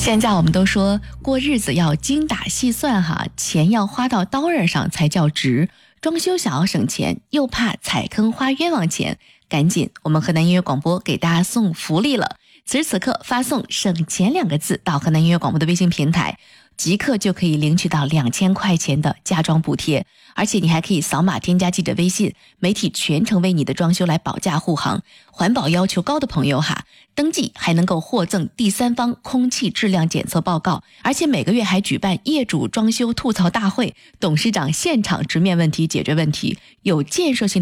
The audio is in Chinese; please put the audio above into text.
现在我们都说过日子要精打细算哈，钱要花到刀刃上才叫值。装修想要省钱，又怕踩坑花冤枉钱，赶紧我们河南音乐广播给大家送福利了。此时此刻发送省钱2个字到河南音乐广播的微信平台，即刻就可以领取到2000块钱的家装补贴，而且你还可以扫码添加记者微信，媒体全程为你的装修来保驾护航。环保要求高的朋友哈，登记还能够获赠第三方空气质量检测报告，而且每个月还举办业主装修吐槽大会，董事长现场直面问题解决问题，有建设性